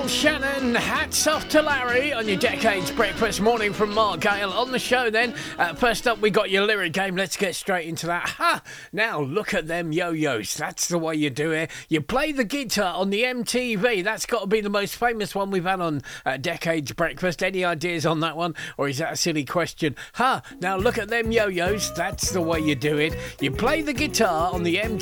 Paul Shannon, hats off to Larry on your Decades Breakfast morning from Mark Gale. On the show then, first up we got your lyric game. Let's get straight into that. Now look at them yo-yos. That's the way you do it. You play the guitar on the MTV. That's got to be the most famous one we've had on Decades Breakfast. Any ideas on that one? Or is that a silly question? Now look at them yo-yos. That's the way you do it. You play the guitar on the MTV.